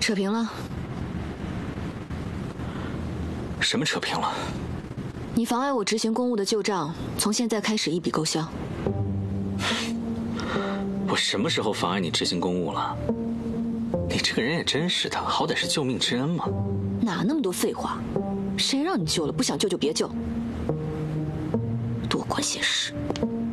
扯平了。 什么扯平了？ 你妨碍我执行公务的旧账，从现在开始一笔勾销。 我什么时候妨碍你执行公务了？你这个人也真是的，好歹是救命之恩嘛。 哪那么多废话？谁让你救了？不想救就别救，多管闲事。